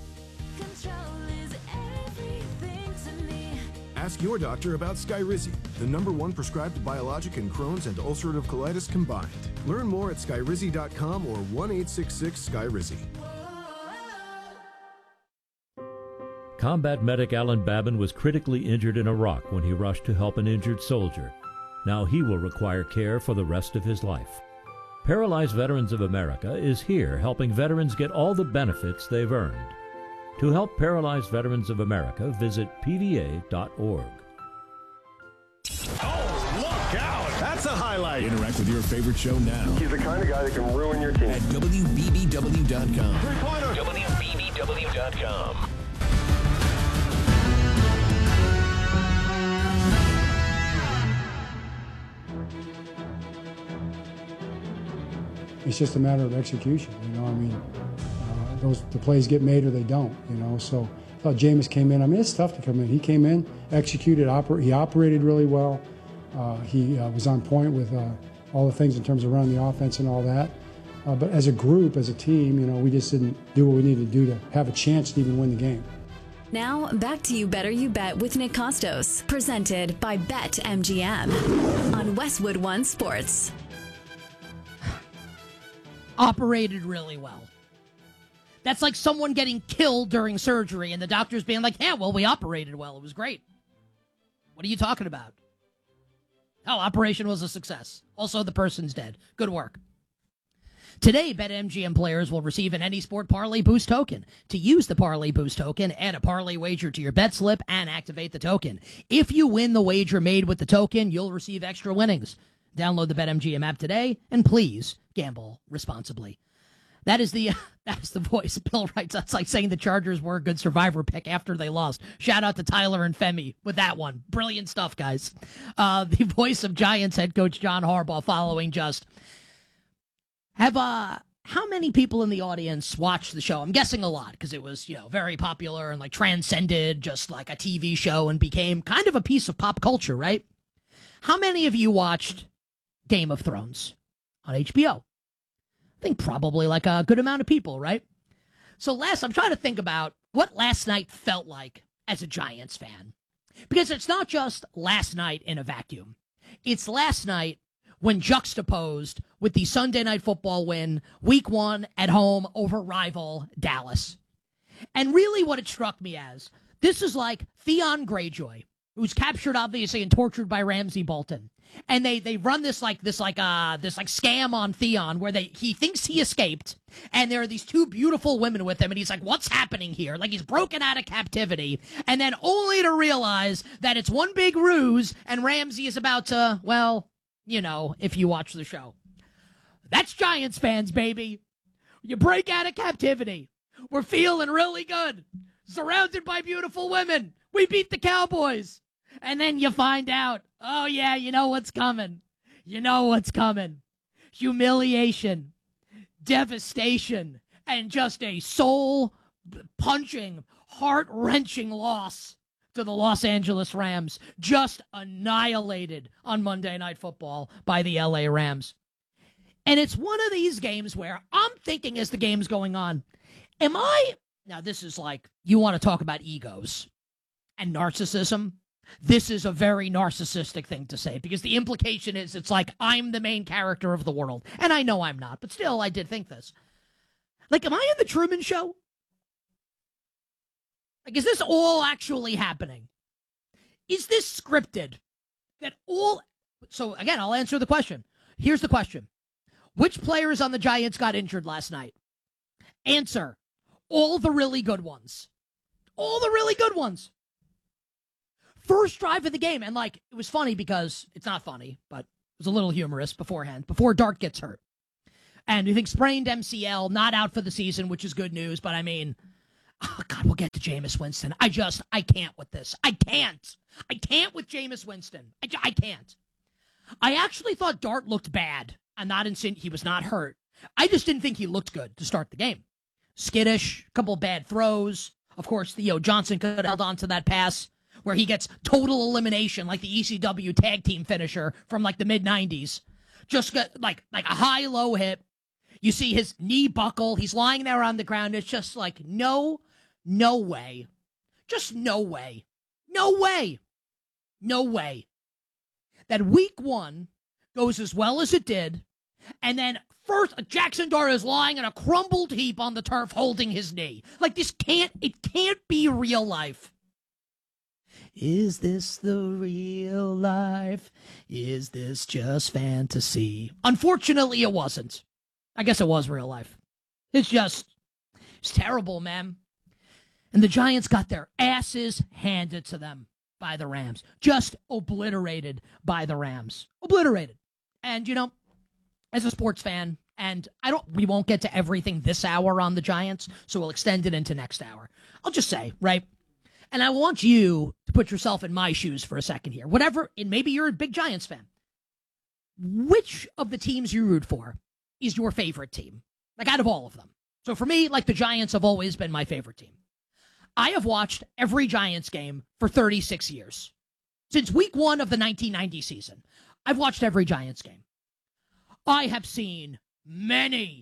Ask your doctor about Skyrizi, the #1 prescribed biologic in Crohn's and ulcerative colitis combined. Learn more at skyrizi.com or 1-866-SKYRIZI. Combat medic Alan Babin was critically injured in Iraq when he rushed to help an injured soldier. Now he will require care for the rest of his life. Paralyzed Veterans of America is here helping veterans get all the benefits they've earned. To help Paralyzed Veterans of America, visit pva.org. Oh, look out! That's a highlight. Interact with your favorite show now He's the kind of guy that can ruin your team. at WBBW.com. Three-pointer. WBBW.com. It's just a matter of execution, you know. I mean, the plays get made or they don't, you know. So I thought Jameis came in. I mean, it's tough to come in. He came in, executed, he operated really well. He was on point with all the things in terms of running the offense and all that. But as a group, as a team, you know, we just didn't do what we needed to do to have a chance to even win the game. Now, back to You Better You Bet with Nick Costos, presented by BetMGM on Westwood One Sports. Operated really well. That's like someone getting killed during surgery and the doctors being like, yeah, well, we operated well. It was great. What are you talking about? Oh, operation was a success. Also, the person's dead. Good work. Today, BetMGM players will receive an Any Sport Parlay Boost token. To use the Parlay Boost token, add a parlay wager to your bet slip and activate the token. If you win the wager made with the token, you'll receive extra winnings. Download the BetMGM app today, and please gamble responsibly. That is the voice. Bill writes, that's like saying the Chargers were a good survivor pick after they lost. Shout out to Tyler and Femi with that one. Brilliant stuff, guys. The voice of Giants head coach John Harbaugh following just. How many people in the audience watched the show? I'm guessing a lot because it was, very popular and like transcended just like a TV show and became kind of a piece of pop culture, right? How many of you watched Game of Thrones on HBO? I think probably like a good amount of people, right? So I'm trying to think about what last night felt like as a Giants fan. Because it's not just last night in a vacuum. It's last night when juxtaposed with the Sunday Night Football win, Week 1 at home over rival Dallas. And really what it struck me as, this is like Theon Greyjoy, who's captured obviously and tortured by Ramsay Bolton. And they run this scam on Theon where he thinks he escaped, and there are these two beautiful women with him, and he's like, what's happening here? Like he's broken out of captivity, and then only to realize that it's one big ruse, and Ramsay is about to, if you watch the show. That's Giants fans, baby. You break out of captivity. We're feeling really good. Surrounded by beautiful women. We beat the Cowboys. And then you find out, oh, yeah, you know what's coming. You know what's coming. Humiliation, devastation, and just a soul-punching, heart-wrenching loss to the Los Angeles Rams. Just annihilated on Monday Night Football by the LA Rams. And it's one of these games where I'm thinking as the game's going on, now this is like, you want to talk about egos and narcissism. This is a very narcissistic thing to say because the implication is it's like I'm the main character of the world. And I know I'm not, but still I did think this. Like, am I in the Truman Show? Like, is this all actually happening? Is this scripted? So again, I'll answer the question. Here's the question. Which players on the Giants got injured last night? Answer. All the really good ones. All the really good ones. first drive of the game. And, like, it was funny because it's not funny, but it was a little humorous beforehand, before Dart gets hurt. And you think sprained MCL, not out for the season, which is good news. But, I mean, oh, God, we'll get to Jameis Winston. I can't with this. I can't with Jameis Winston. I can't. I actually thought Dart looked bad. I'm not insinuating he was not hurt. I just didn't think he looked good to start the game. Skittish, a couple bad throws. Of course, Johnson could have held on to that pass where he gets total elimination like the ECW tag team finisher from like the mid-90s. Just got like a high-low hit. You see his knee buckle. He's lying there on the ground. It's just like, no way. Just no way. No way. No way. That week one goes as well as it did, and then first Jackson Dart is lying in a crumbled heap on the turf holding his knee. Like, it can't be real life. Is this the real life? Is this just fantasy? Unfortunately, it wasn't. I guess it was real life. It's terrible, man. And the Giants got their asses handed to them by the Rams. Just obliterated by the Rams. Obliterated. And, as a sports fan, and we won't get to everything this hour on the Giants, so we'll extend it into next hour. I'll just say, right? And I want you to put yourself in my shoes for a second here. Whatever, and maybe you're a big Giants fan. Which of the teams you root for is your favorite team? Like, out of all of them. So for me, like, the Giants have always been my favorite team. I have watched every Giants game for 36 years. Since week one of the 1990 season, I've watched every Giants game. I have seen many,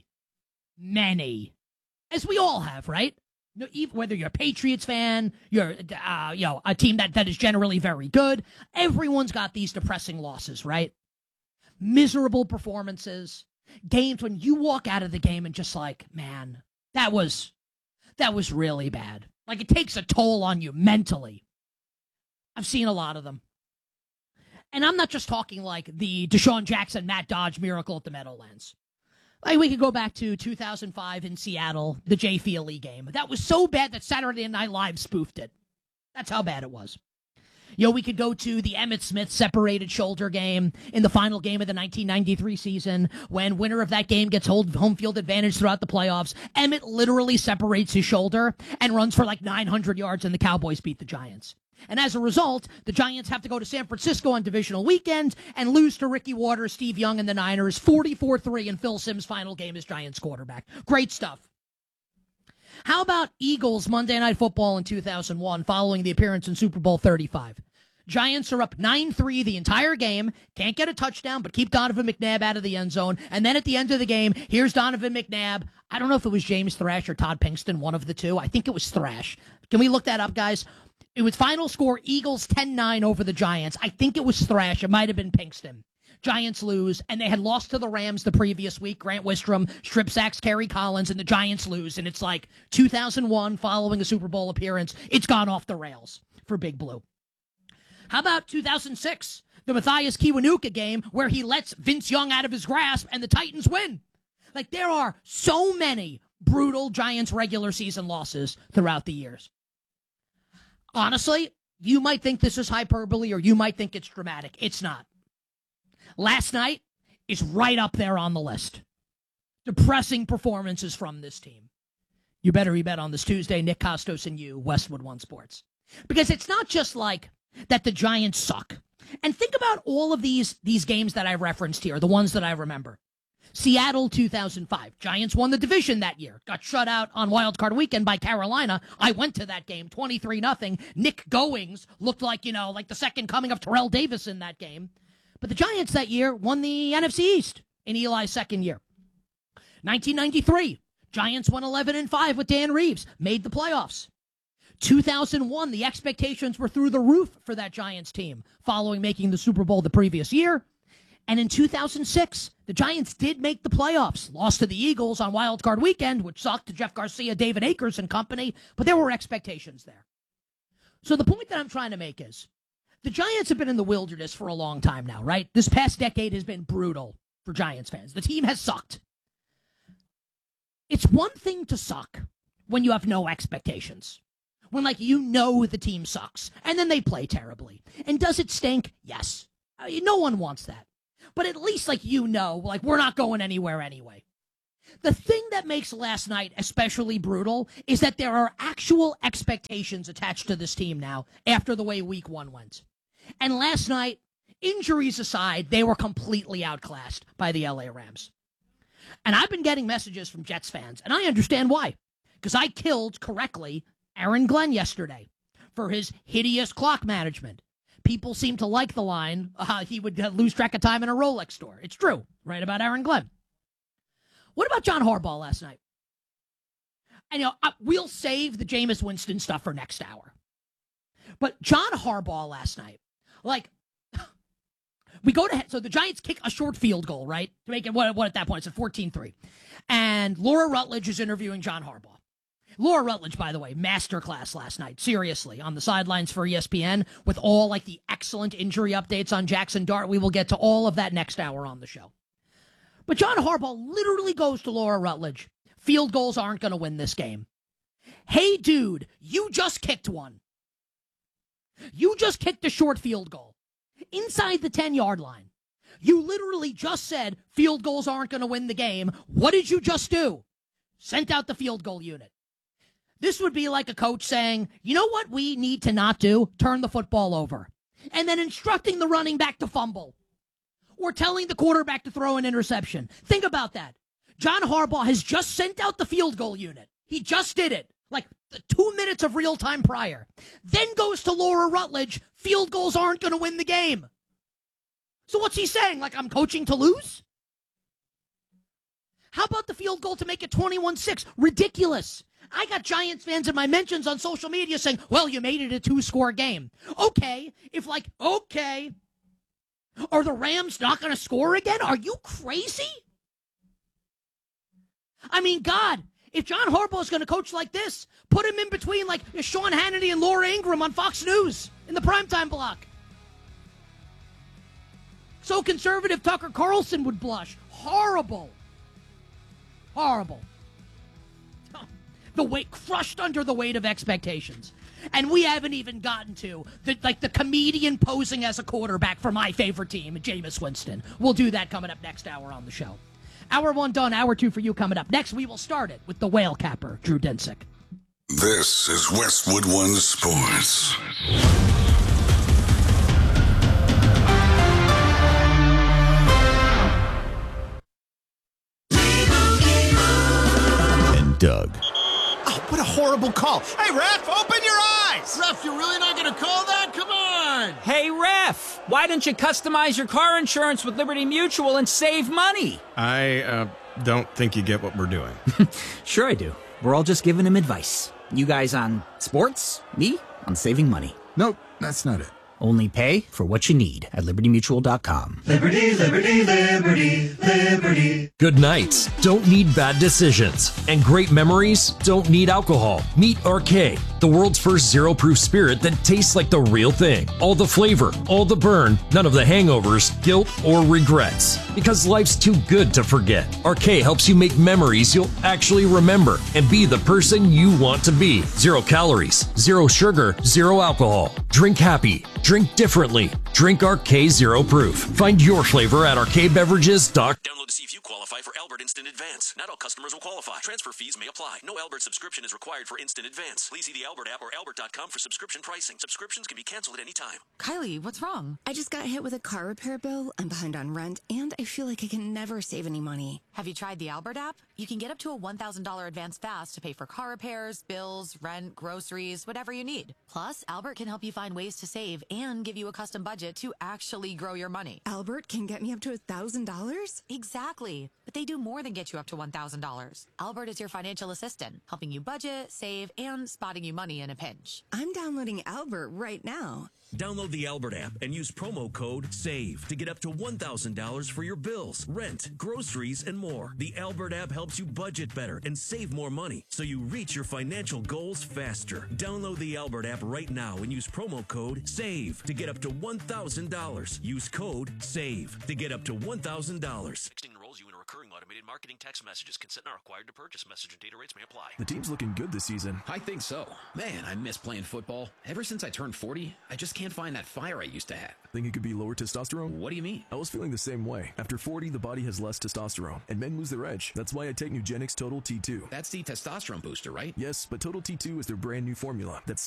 as we all have, right? Whether you're a Patriots fan, you're a team that is generally very good, everyone's got these depressing losses, right? Miserable performances, games when you walk out of the game and just like, man, that was really bad. Like, it takes a toll on you mentally. I've seen a lot of them. And I'm not just talking like the Deshaun Jackson, Matt Dodge miracle at the Meadowlands. Like, we could go back to 2005 in Seattle, the Jay Feely game. That was so bad that Saturday Night Live spoofed it. That's how bad it was. We could go to the Emmitt Smith separated shoulder game in the final game of the 1993 season when winner of that game gets home field advantage throughout the playoffs. Emmitt literally separates his shoulder and runs for like 900 yards, and the Cowboys beat the Giants. And as a result, the Giants have to go to San Francisco on divisional weekend and lose to Ricky Waters, Steve Young, and the Niners 44-3 in Phil Simms' final game as Giants quarterback. Great stuff. How about Eagles Monday Night Football in 2001 following the appearance in Super Bowl 35? Giants are up 9-3 the entire game, can't get a touchdown, but keep Donovan McNabb out of the end zone. And then at the end of the game, here's Donovan McNabb. I don't know if it was James Thrash or Todd Pinkston, one of the two. I think it was Thrash. Can we look that up, guys? It was final score, Eagles 10-9 over the Giants. I think it was Thrash. It might have been Pinkston. Giants lose, and they had lost to the Rams the previous week. Grant Wistrom strip sacks Kerry Collins, and the Giants lose. And it's like 2001 following a Super Bowl appearance. It's gone off the rails for Big Blue. How about 2006, the Matthias Kiwanuka game where he lets Vince Young out of his grasp and the Titans win? Like, there are so many brutal Giants regular season losses throughout the years. Honestly, you might think this is hyperbole or you might think it's dramatic. It's not. Last night is right up there on the list. Depressing performances from this team. You better be bet on this Tuesday, Nick Costos and you, Westwood One Sports. Because it's not just like that the Giants suck. And think about all of these games that I referenced here, the ones that I remember. Seattle 2005. Giants won the division that year. Got shut out on Wild Card Weekend by Carolina. I went to that game, 23-0. Nick Goings looked like, like the second coming of Terrell Davis in that game. But the Giants that year won the NFC East in Eli's second year. 1993. Giants won 11-5 with Dan Reeves. Made the playoffs. 2001, the expectations were through the roof for that Giants team following making the Super Bowl the previous year. And in 2006, the Giants did make the playoffs, lost to the Eagles on Wild Card Weekend, which sucked to Jeff Garcia, David Akers and company, but there were expectations there. So the point that I'm trying to make is the Giants have been in the wilderness for a long time now, right? This past decade has been brutal for Giants fans. The team has sucked. It's one thing to suck when you have no expectations. When, like, you know the team sucks, and then they play terribly. And does it stink? Yes. No one wants that. But at least, like, you know, like, we're not going anywhere anyway. The thing that makes last night especially brutal is that there are actual expectations attached to this team now after the way Week 1 went. And last night, injuries aside, they were completely outclassed by the LA Rams. And I've been getting messages from Jets fans, and I understand why. Because I killed, correctly, Aaron Glenn yesterday for his hideous clock management. People seem to like the line, he would lose track of time in a Rolex store. It's true, right about Aaron Glenn. What about John Harbaugh last night? And, we'll save the Jameis Winston stuff for next hour. But John Harbaugh last night, like, we go to, so the Giants kick a short field goal, right? To make it, what at that point? It's at 14-3. And Laura Rutledge is interviewing John Harbaugh. Laura Rutledge, by the way, masterclass last night, seriously, on the sidelines for ESPN with all, like, the excellent injury updates on Jackson Dart. We will get to all of that next hour on the show. But John Harbaugh literally goes to Laura Rutledge. Field goals aren't going to win this game. Hey, dude, you just kicked one. You just kicked a short field goal inside the 10-yard line. You literally just said field goals aren't going to win the game. What did you just do? Sent out the field goal unit. This would be like a coach saying, you know what we need to not do? Turn the football over. And then instructing the running back to fumble. Or telling the quarterback to throw an interception. Think about that. John Harbaugh has just sent out the field goal unit. He just did it. Like 2 minutes of real time prior. Then goes to Laura Rutledge. Field goals aren't going to win the game. So what's he saying? Like, I'm coaching to lose? How about the field goal to make it 21-6? Ridiculous. I got Giants fans in my mentions on social media saying, well, you made it a 2-score game. Okay. Are the Rams not going to score again? Are you crazy? I mean, God, if John Harbaugh is going to coach like this, put him in between like Sean Hannity and Laura Ingraham on Fox News in the primetime block. So conservative Tucker Carlson would blush. Horrible. Horrible. The weight crushed under the weight of expectations. And we haven't even gotten to the comedian posing as a quarterback for my favorite team, Jameis Winston. We'll do that coming up next hour on the show. Hour 1 done, hour 2 for you coming up. Next, we will start it with the whale capper, Drew Dinsick. This is Westwood One Sports. And Doug. Oh, what a horrible call. Hey, ref, open your eyes. Ref, you're really not going to call that? Come on. Hey, ref, why don't you customize your car insurance with Liberty Mutual and save money? I don't think you get what we're doing. Sure I do. We're all just giving him advice. You guys on sports, me on saving money. Nope, that's not it. Only pay for what you need at LibertyMutual.com. Liberty, liberty, liberty, liberty. Good nights don't need bad decisions, and great memories don't need alcohol. Meet RK, the world's first zero-proof spirit that tastes like the real thing. All the flavor, all the burn, none of the hangovers, guilt, or regrets. Because life's too good to forget. RK helps you make memories you'll actually remember and be the person you want to be. 0 calories, 0 sugar, 0 alcohol. Drink happy. Drink differently. Drink RK Zero Proof. Find your flavor at rkbeverages.com. Download to see if you qualify for Albert Instant Advance. Not all customers will qualify. Transfer fees may apply. No Albert subscription is required for Instant Advance. Please see the Albert app or albert.com for subscription pricing. Subscriptions can be canceled at any time. Kylie, what's wrong? I just got hit with a car repair bill. I'm behind on rent, and I feel like I can never save any money. Have you tried the Albert app? You can get up to a $1,000 advance fast to pay for car repairs, bills, rent, groceries, whatever you need. Plus, Albert can help you find ways to save and give you a custom budget to actually grow your money. Albert can get me up to $1,000? Exactly. But they do more than get you up to $1,000. Albert is your financial assistant, helping you budget, save, and spotting you money in a pinch. I'm downloading Albert right now. Download the Albert app and use promo code SAVE to get up to $1,000 for your bills, rent, groceries, and more. The Albert app helps you budget better and save more money so you reach your financial goals faster. Download the Albert app right now and use promo code SAVE to get up to $1,000. Use code SAVE to get up to $1,000. 16 enrolls you in a Recurring automated marketing text messages. Consent not required to purchase. Message and data rates may apply. The team's looking good this season. I think so. Man, I miss playing football. Ever since I turned 40, I just can't find that fire I used to have. Think it could be lower testosterone? What do you mean? I was feeling the same way. After 40, the body has less testosterone, and men lose their edge. That's why I take Nugenix Total T2. That's the testosterone booster, right? Yes, but Total T2 is their brand new formula that's